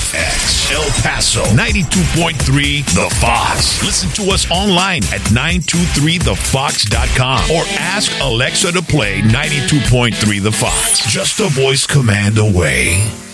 KFX, El Paso, 92.3 The Fox. Listen to us online at 923thefox.com or ask Alexa to play 92.3 The Fox. Just a voice command away.